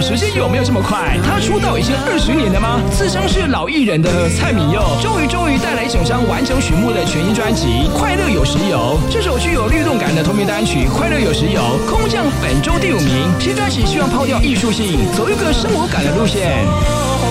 时间有没有这么快？他出道已经20年了吗？自称是老艺人的蔡旻佑，终于带来整张完整曲目的全新专辑《快乐有时有》。这首具有律动感的同名单曲《快乐有时有》，空降本周第5名。新专辑希望抛掉艺术性，走一个生活感的路线。